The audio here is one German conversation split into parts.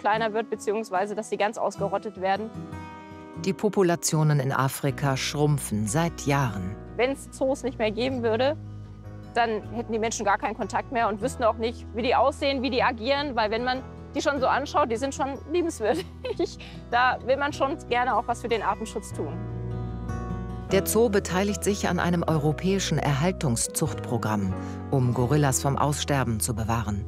kleiner wird, beziehungsweise dass sie ganz ausgerottet werden. Die Populationen in Afrika schrumpfen seit Jahren. Wenn es Zoos nicht mehr geben würde, dann hätten die Menschen gar keinen Kontakt mehr und wüssten auch nicht, wie die aussehen, wie die agieren. Weil wenn man die schon so anschaut, die sind schon liebenswürdig. Da will man schon gerne auch was für den Artenschutz tun. Der Zoo beteiligt sich an einem europäischen Erhaltungszuchtprogramm, um Gorillas vom Aussterben zu bewahren.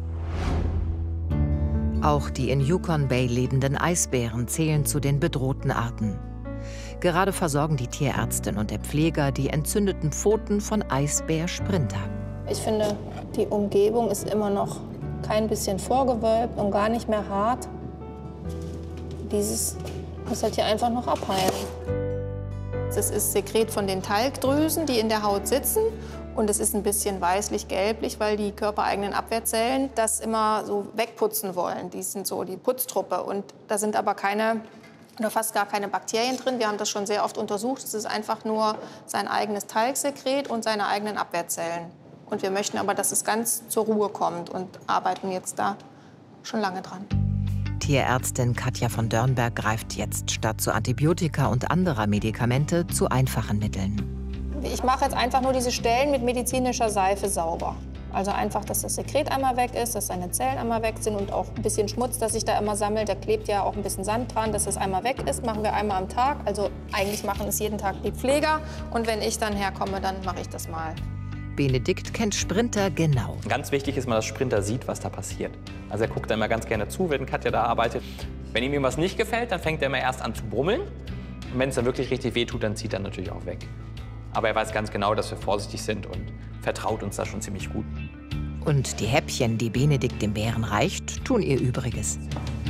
Auch die in Yukon Bay lebenden Eisbären zählen zu den bedrohten Arten. Gerade versorgen die Tierärztin und der Pfleger die entzündeten Pfoten von Eisbär Sprinter. Ich finde, die Umgebung ist immer noch kein bisschen vorgewölbt und gar nicht mehr hart. Dieses muss halt hier einfach noch abheilen. Das ist Sekret von den Talgdrüsen, die in der Haut sitzen. Und es ist ein bisschen weißlich-gelblich, weil die körpereigenen Abwehrzellen das immer so wegputzen wollen. Die sind so die Putztruppe. Und da sind aber keine oder fast gar keine Bakterien drin. Wir haben das schon sehr oft untersucht. Es ist einfach nur sein eigenes Talgsekret und seine eigenen Abwehrzellen. Und wir möchten aber, dass es ganz zur Ruhe kommt und arbeiten jetzt da schon lange dran. Tierärztin Katja von Dörnberg greift jetzt statt zu Antibiotika und anderer Medikamente zu einfachen Mitteln. Ich mache jetzt einfach nur diese Stellen mit medizinischer Seife sauber. Also einfach, dass das Sekret einmal weg ist, dass seine Zellen einmal weg sind und auch ein bisschen Schmutz, das sich da immer sammelt. Da klebt ja auch ein bisschen Sand dran, dass es einmal weg ist. Machen wir einmal am Tag. Also eigentlich machen es jeden Tag die Pfleger. Und wenn ich dann herkomme, dann mache ich das mal. Benedikt kennt Sprinter genau. Ganz wichtig ist mal, dass Sprinter sieht, was da passiert. Also er guckt da immer ganz gerne zu, wenn Katja da arbeitet. Wenn ihm irgendwas nicht gefällt, dann fängt er immer erst an zu brummeln. Und wenn es dann wirklich richtig wehtut, dann zieht er natürlich auch weg. Aber er weiß ganz genau, dass wir vorsichtig sind und vertraut uns da schon ziemlich gut. Und die Häppchen, die Benedikt dem Bären reicht, tun ihr Übriges.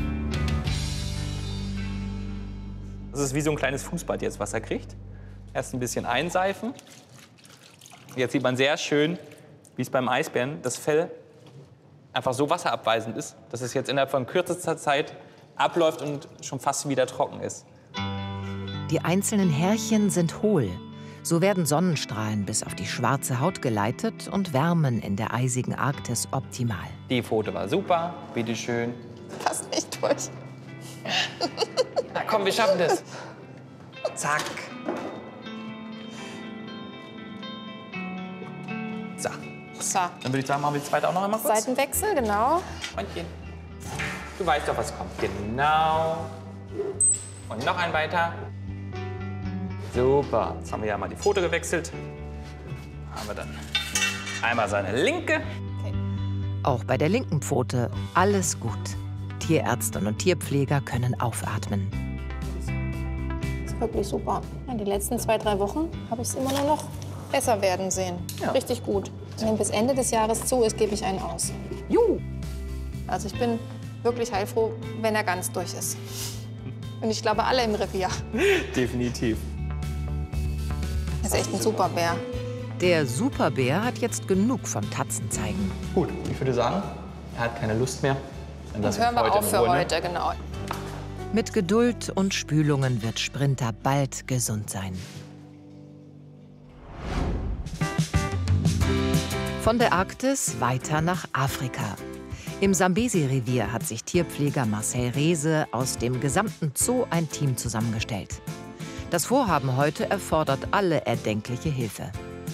Das ist wie so ein kleines Fußbad jetzt, was er kriegt. Erst ein bisschen einseifen. Jetzt sieht man sehr schön, wie es beim Eisbären das Fell einfach so wasserabweisend ist, dass es jetzt innerhalb von kürzester Zeit abläuft und schon fast wieder trocken ist. Die einzelnen Härchen sind hohl. So werden Sonnenstrahlen bis auf die schwarze Haut geleitet und wärmen in der eisigen Arktis optimal. Die Pfote war super, bitteschön. Passt nicht durch. Na komm, wir schaffen das. Zack. So. So. Dann würde ich sagen, machen wir die zweite auch noch einmal kurz. Seitenwechsel, genau. Freundchen. Du weißt doch, was kommt. Genau. Und noch ein weiter. Super. Jetzt haben wir ja mal die Pfote gewechselt. Haben wir dann einmal seine linke. Okay. Auch bei der linken Pfote alles gut. Tierärztin und Tierpfleger können aufatmen. Das ist wirklich super. In den letzten 2-3 Wochen habe ich es immer nur noch besser werden sehen. Ja. Richtig gut. Wenn bis Ende des Jahres zu ist, gebe ich einen aus. Juhu. Also ich bin wirklich heilfroh, wenn er ganz durch ist. Und ich glaube, alle im Revier. Definitiv. Das ist echt ein super Bär. Der Superbär hat jetzt genug vom Tatzenzeigen. Gut, ich würde sagen, er hat keine Lust mehr. Dann Das lassen hören wir heute auf in für Ruhe, ne? heute, genau. Mit Geduld und Spülungen wird Sprinter bald gesund sein. Von der Arktis weiter nach Afrika. Im Sambesi-Revier hat sich Tierpfleger Marcel Reese aus dem gesamten Zoo ein Team zusammengestellt. Das Vorhaben heute erfordert alle erdenkliche Hilfe.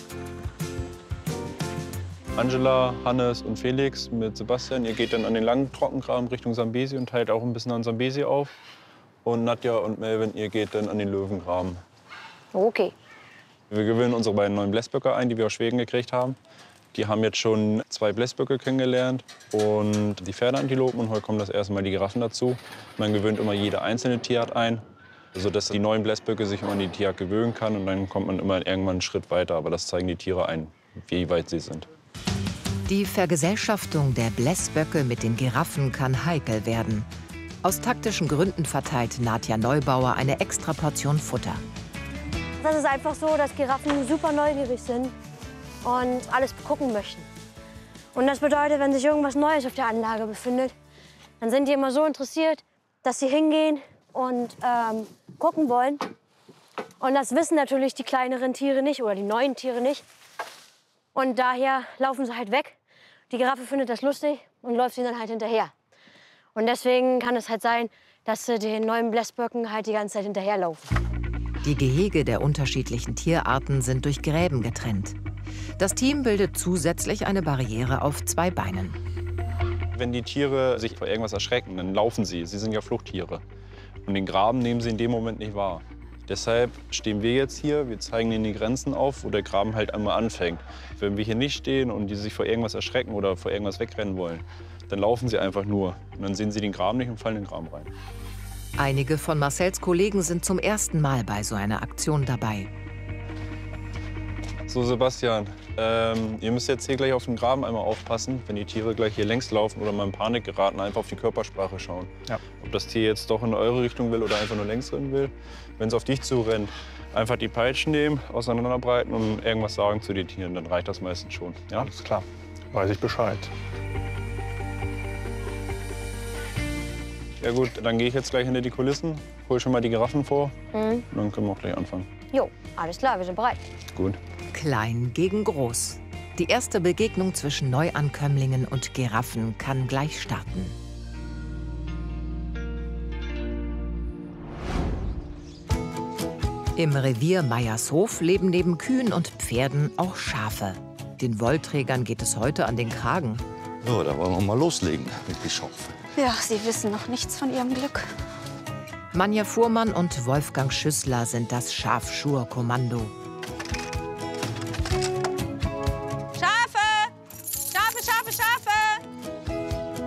Angela, Hannes und Felix mit Sebastian, ihr geht dann an den langen Trockengraben Richtung Sambesi und teilt auch ein bisschen an Sambesi auf. Und Nadja und Melvin, ihr geht dann an den Löwengraben. Okay. Wir gewöhnen unsere beiden neuen Blässböcke ein, die wir aus Schweden gekriegt haben. Die haben jetzt schon 2 Blässböcke kennengelernt und die Pferdeantilopen. Und heute kommen das erste Mal die Giraffen dazu. Man gewöhnt immer jede einzelne Tierart ein, sodass die neuen Blässböcke sich immer an die Tierart gewöhnen kann. Und dann kommt man immer irgendwann einen Schritt weiter. Aber das zeigen die Tiere ein, wie weit sie sind. Die Vergesellschaftung der Blässböcke mit den Giraffen kann heikel werden. Aus taktischen Gründen verteilt Nadja Neubauer eine extra Portion Futter. Das ist einfach so, dass Giraffen super neugierig sind und alles gucken möchten. Und das bedeutet, wenn sich irgendwas Neues auf der Anlage befindet, dann sind die immer so interessiert, dass sie hingehen und gucken wollen. Und das wissen natürlich die kleineren Tiere nicht oder die neuen Tiere nicht. Und daher laufen sie halt weg. Die Giraffe findet das lustig und läuft ihnen dann halt hinterher. Und deswegen kann es halt sein, dass sie den neuen Blässböcken halt die ganze Zeit hinterherlaufen. Die Gehege der unterschiedlichen Tierarten sind durch Gräben getrennt. Das Team bildet zusätzlich eine Barriere auf 2 Beinen. Wenn die Tiere sich vor irgendwas erschrecken, dann laufen sie. Sie sind ja Fluchttiere. Und den Graben nehmen sie in dem Moment nicht wahr. Deshalb stehen wir jetzt hier, wir zeigen ihnen die Grenzen auf, wo der Graben halt einmal anfängt. Wenn wir hier nicht stehen und die sich vor irgendwas erschrecken oder vor irgendwas wegrennen wollen, dann laufen sie einfach nur. Und dann sehen sie den Graben nicht und fallen in den Graben rein. Einige von Marcells Kollegen sind zum ersten Mal bei so einer Aktion dabei. So, Sebastian, ihr müsst jetzt hier gleich auf den Graben einmal aufpassen. Wenn die Tiere gleich hier längs laufen oder mal in Panik geraten, einfach auf die Körpersprache schauen. Ja. Ob das Tier jetzt doch in eure Richtung will oder einfach nur längs rennen will. Wenn es auf dich zurennt, einfach die Peitschen nehmen, auseinanderbreiten und irgendwas sagen zu den Tieren. Dann reicht das meistens schon. Ja? Alles klar, weiß ich Bescheid. Ja gut, dann gehe ich jetzt gleich hinter die Kulissen, hol schon mal die Giraffen vor und dann können wir auch gleich anfangen. Jo, alles klar, wir sind bereit. Gut. Klein gegen groß. Die erste Begegnung zwischen Neuankömmlingen und Giraffen kann gleich starten. Im Revier Meiershof leben neben Kühen und Pferden auch Schafe. Den Wollträgern geht es heute an den Kragen. So, da wollen wir mal loslegen mit die Schafe. Ja, sie wissen noch nichts von ihrem Glück. Manja Fuhrmann und Wolfgang Schüssler sind das Schafschurkommando. Schafe! Schafe, Schafe, Schafe!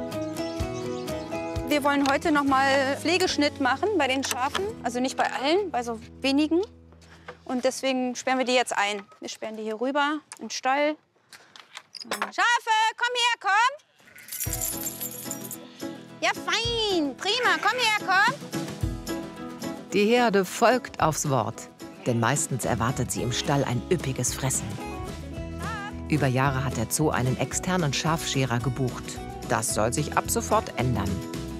Wir wollen heute noch mal Pflegeschnitt machen bei den Schafen. Also nicht bei allen, bei so wenigen. Und deswegen sperren wir die jetzt ein. Wir sperren die hier rüber in den Stall. Schafe, komm her, komm! Ja, fein, prima, komm her, komm! Die Herde folgt aufs Wort, denn meistens erwartet sie im Stall ein üppiges Fressen. Über Jahre hat der Zoo einen externen Schafscherer gebucht. Das soll sich ab sofort ändern.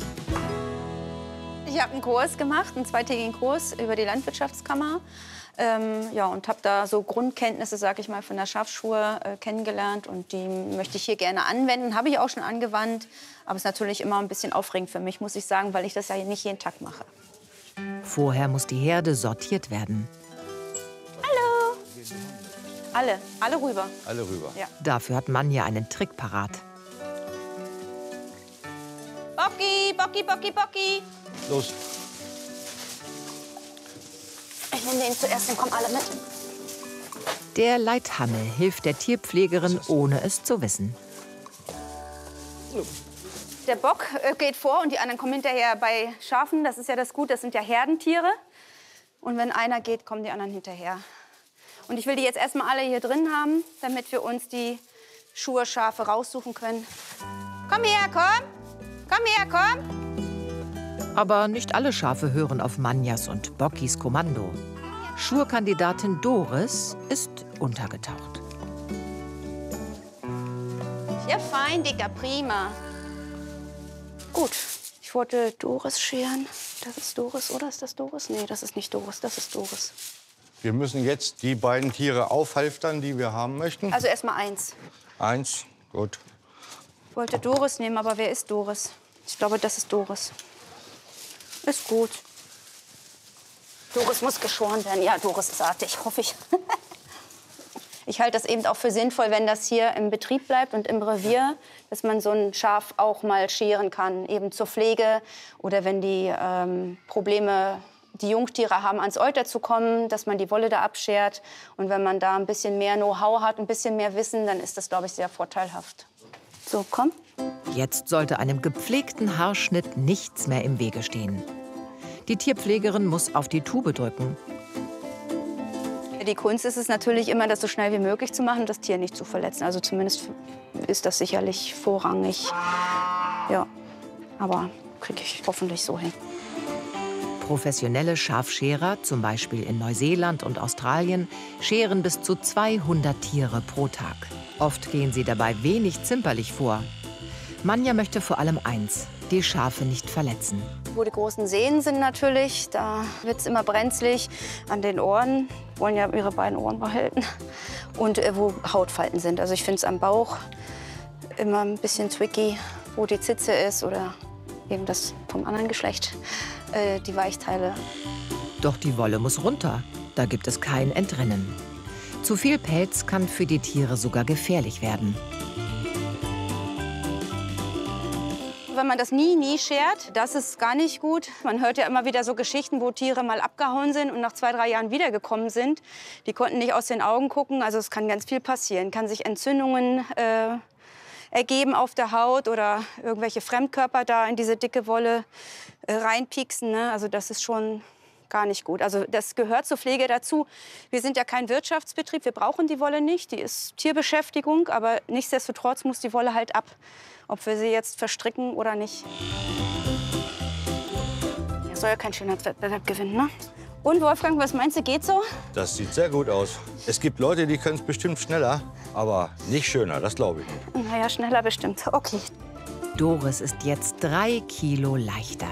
Ich habe einen Kurs gemacht, einen 2-tägigen Kurs über die Landwirtschaftskammer. Ja, und habe da so Grundkenntnisse, sag ich mal, von der Schafsschur kennengelernt. Und die möchte ich hier gerne anwenden. Habe ich auch schon angewandt. Aber es ist natürlich immer ein bisschen aufregend für mich, muss ich sagen, weil ich das ja nicht jeden Tag mache. Vorher muss die Herde sortiert werden. Hallo! Alle rüber. Alle rüber. Ja. Dafür hat Manja einen Trick parat. Bocki, Bocki, Bocki, Bocki. Los. Ich nehme den zuerst, dann kommen alle mit. Der Leithammel hilft der Tierpflegerin, ohne es zu wissen. Der Bock geht vor und die anderen kommen hinterher. Bei Schafen, das ist ja das Gute, das sind ja Herdentiere. Und wenn einer geht, kommen die anderen hinterher. Und ich will die jetzt erstmal alle hier drin haben, damit wir uns die Schurschafe raussuchen können. Komm her, komm! Komm her, komm! Aber nicht alle Schafe hören auf Manjas und Bockis Kommando. Schurkandidatin Doris ist untergetaucht. Ja, fein, Dicker, prima. Gut, ich wollte Doris scheren. Das ist Doris, oder ist das Doris? Nee, das ist nicht Doris, das ist Doris. Wir müssen jetzt die beiden Tiere aufhalftern, die wir haben möchten. Also erst mal eins. Eins, gut. Ich wollte Doris nehmen, aber wer ist Doris? Ich glaube, das ist Doris. Ist gut. Doris muss geschoren werden. Ja, Doris ist artig, hoffe ich. Ich halte das eben auch für sinnvoll, wenn das hier im Betrieb bleibt und im Revier, dass man so ein Schaf auch mal scheren kann, eben zur Pflege oder wenn die Probleme, die Jungtiere haben, ans Euter zu kommen, dass man die Wolle da abschert. Und wenn man da ein bisschen mehr Know-how hat, ein bisschen mehr Wissen, dann ist das, glaube ich, sehr vorteilhaft. So, komm. Jetzt sollte einem gepflegten Haarschnitt nichts mehr im Wege stehen. Die Tierpflegerin muss auf die Tube drücken. Die Kunst ist es natürlich immer, das so schnell wie möglich zu machen und das Tier nicht zu verletzen. Also zumindest ist das sicherlich vorrangig. Ja, aber kriege ich hoffentlich so hin. Professionelle Schafscherer, zum Beispiel in Neuseeland und Australien, scheren bis zu 200 Tiere pro Tag. Oft gehen sie dabei wenig zimperlich vor. Manja möchte vor allem eins: die Schafe nicht verletzen. Wo die großen Sehnen sind natürlich, da wird es immer brenzlig. An den Ohren, wollen ja ihre beiden Ohren behalten. Und wo Hautfalten sind. Also ich finde es am Bauch immer ein bisschen tricky, wo die Zitze ist oder eben das vom anderen Geschlecht, die Weichteile. Doch die Wolle muss runter. Da gibt es kein Entrinnen. Zu viel Pelz kann für die Tiere sogar gefährlich werden. Wenn man das nie schert, das ist gar nicht gut. Man hört ja immer wieder so Geschichten, wo Tiere mal abgehauen sind und nach 2, 3 Jahren wiedergekommen sind. Die konnten nicht aus den Augen gucken. Also es kann ganz viel passieren. Kann sich Entzündungen ergeben auf der Haut oder irgendwelche Fremdkörper da in diese dicke Wolle reinpieksen. Ne? Also das ist schon gar nicht gut. Also das gehört zur Pflege dazu. Wir sind ja kein Wirtschaftsbetrieb, wir brauchen die Wolle nicht. Die ist Tierbeschäftigung, aber nichtsdestotrotz muss die Wolle halt ab, ob wir sie jetzt verstricken oder nicht. Ja, soll ja kein Schönheitswettbewerb gewinnen, ne? Und Wolfgang, was meinst du, geht so? Das sieht sehr gut aus. Es gibt Leute, die können es bestimmt schneller, aber nicht schöner, das glaube ich nicht. Naja, schneller bestimmt. Okay. Doris ist jetzt 3 Kilo leichter.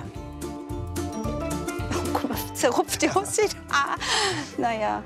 Oh, guck mal, wie zerrupft die aussieht. Naja.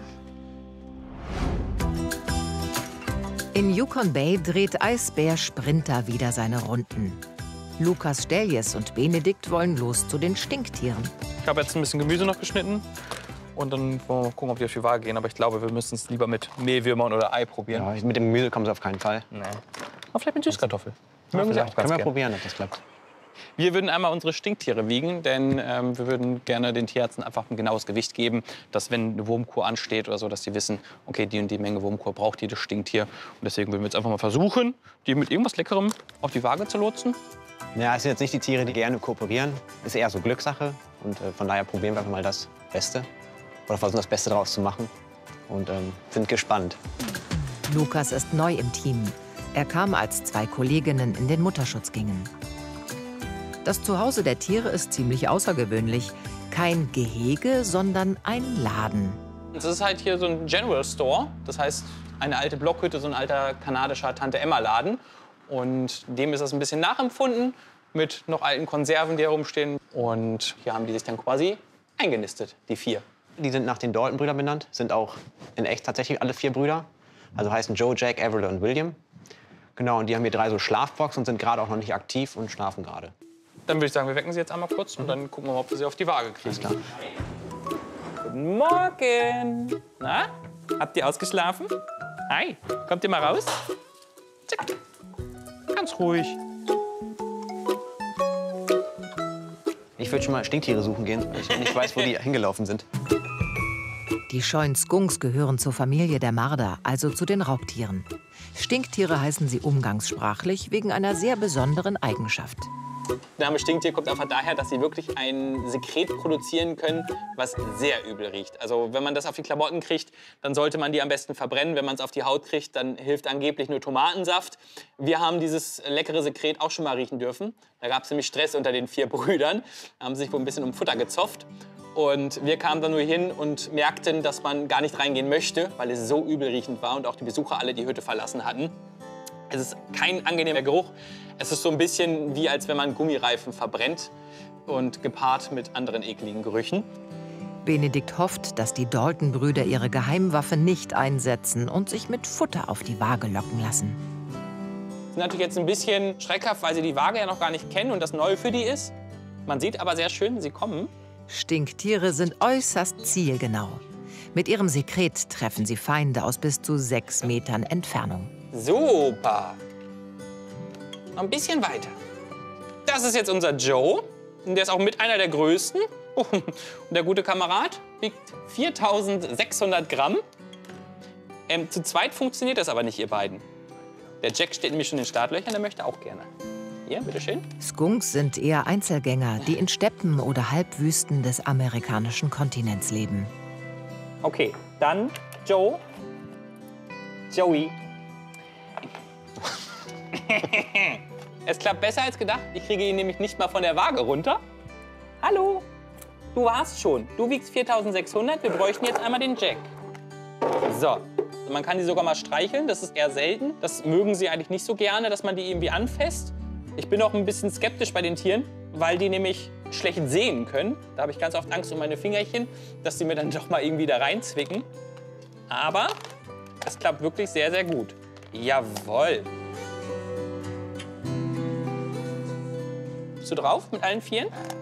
In Yukon Bay dreht Eisbär Sprinter wieder seine Runden. Lukas Stelljes und Benedikt wollen los zu den Stinktieren. Ich habe jetzt ein bisschen Gemüse noch geschnitten. Und dann wollen wir mal gucken, ob die auf die Waage gehen. Aber ich glaube, wir müssen es lieber mit Mehlwürmern oder Ei probieren. Ja, mit dem Gemüse kommen sie auf keinen Fall. Nee. Aber vielleicht mit Süßkartoffel. Mögen sie auch. Können wir gern probieren, ob das klappt. Wir würden einmal unsere Stinktiere wiegen, denn wir würden gerne den Tierärzten einfach ein genaues Gewicht geben, dass wenn eine Wurmkur ansteht oder so, dass die wissen, okay, die und die Menge Wurmkur braucht jedes Stinktier. Und deswegen würden wir jetzt einfach mal versuchen, die mit irgendwas Leckerem auf die Waage zu lotsen. Ja, es sind jetzt nicht die Tiere, die gerne kooperieren. Ist eher so Glückssache. Und von daher probieren wir einfach mal das Beste. Oder versuchen, das Beste daraus zu machen. Und sind gespannt. Lukas ist neu im Team. Er kam, als 2 Kolleginnen in den Mutterschutz gingen. Das Zuhause der Tiere ist ziemlich außergewöhnlich. Kein Gehege, sondern ein Laden. Das ist halt hier so ein General Store. Das heißt, eine alte Blockhütte, so ein alter kanadischer Tante-Emma-Laden. Und dem ist das ein bisschen nachempfunden mit noch alten Konserven, die herumstehen. Und hier haben die sich dann quasi eingenistet, die 4. Die sind nach den Dalton-Brüdern benannt, sind auch in echt tatsächlich alle 4 Brüder. Also heißen Joe, Jack, Everett und William. Genau, und die haben hier 3 so Schlafboxen und sind gerade auch noch nicht aktiv und schlafen gerade. Dann würde ich sagen, wir wecken sie jetzt einmal kurz und dann gucken wir mal, ob wir sie auf die Waage kriegen. Alles klar. Guten Morgen. Na, habt ihr ausgeschlafen? Hi, kommt ihr mal raus? Zack. Ganz ruhig. Ich würde schon mal Stinktiere suchen gehen, weil ich nicht weiß, wo die hingelaufen sind. Die scheuen Skunks gehören zur Familie der Marder, also zu den Raubtieren. Stinktiere heißen sie umgangssprachlich wegen einer sehr besonderen Eigenschaft. Der Name Stinktier kommt einfach daher, dass sie wirklich ein Sekret produzieren können, was sehr übel riecht. Also wenn man das auf die Klamotten kriegt, dann sollte man die am besten verbrennen. Wenn man es auf die Haut kriegt, dann hilft angeblich nur Tomatensaft. Wir haben dieses leckere Sekret auch schon mal riechen dürfen. Da gab es nämlich Stress unter den 4 Brüdern. Da haben sie sich wohl ein bisschen um Futter gezopft. Und wir kamen dann nur hin und merkten, dass man gar nicht reingehen möchte, weil es so übelriechend war und auch die Besucher alle die Hütte verlassen hatten. Es ist kein angenehmer Geruch. Es ist so ein bisschen wie, als wenn man Gummireifen verbrennt und gepaart mit anderen ekligen Gerüchen. Benedikt hofft, dass die Dalton-Brüder ihre Geheimwaffe nicht einsetzen und sich mit Futter auf die Waage locken lassen. Sie sind natürlich jetzt ein bisschen schreckhaft, weil sie die Waage ja noch gar nicht kennen und das neu für die ist. Man sieht aber sehr schön, sie kommen. Stinktiere sind äußerst zielgenau. Mit ihrem Sekret treffen sie Feinde aus bis zu 6 Metern Entfernung. Super. Noch ein bisschen weiter. Das ist jetzt unser Joe. Und der ist auch mit einer der größten. Und der gute Kamerad wiegt 4.600 Gramm. Zu zweit funktioniert das aber nicht, ihr beiden. Der Jack steht nämlich schon in den Startlöchern, der möchte auch gerne. Hier, bitteschön. Skunks sind eher Einzelgänger, die in Steppen oder Halbwüsten des amerikanischen Kontinents leben. Okay, dann Joe. Joey. Es klappt besser als gedacht. Ich kriege ihn nämlich nicht mal von der Waage runter. Hallo, du warst schon. Du wiegst 4.600. Wir bräuchten jetzt einmal den Jack. So, man kann die sogar mal streicheln. Das ist eher selten. Das mögen sie eigentlich nicht so gerne, dass man die irgendwie anfasst. Ich bin auch ein bisschen skeptisch bei den Tieren, weil die nämlich schlecht sehen können. Da habe ich ganz oft Angst um meine Fingerchen, dass die mir dann doch mal irgendwie da reinzwicken. Aber es klappt wirklich sehr, sehr gut. du drauf mit allen Vieren?